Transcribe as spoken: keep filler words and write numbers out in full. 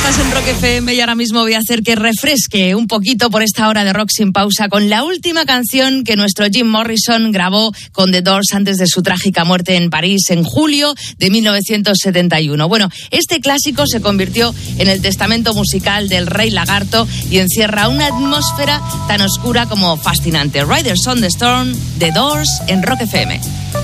Estás en Rock F M y ahora mismo voy a hacer que refresque un poquito por esta hora de rock sin pausa con la última canción que nuestro Jim Morrison grabó con The Doors antes de su trágica muerte en París en julio de mil novecientos setenta y uno. Bueno, este clásico se convirtió en el testamento musical del Rey Lagarto y encierra una atmósfera tan oscura como fascinante. Riders on the Storm, The Doors en Rock F M.